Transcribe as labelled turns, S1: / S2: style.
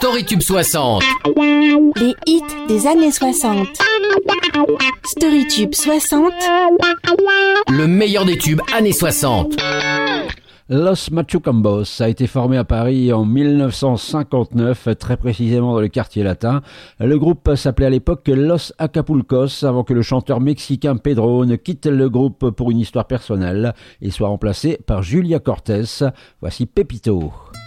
S1: StoryTube 60.
S2: Les hits des années 60. StoryTube 60.
S1: Le meilleur des tubes années 60.
S3: Los Machucambos a été formé à Paris en 1959, très précisément dans le quartier latin. Le groupe s'appelait à l'époque Los Acapulcos, avant que le chanteur mexicain Pedro ne quitte le groupe pour une histoire personnelle et soit remplacé par Julia Cortés. Voici Pepito.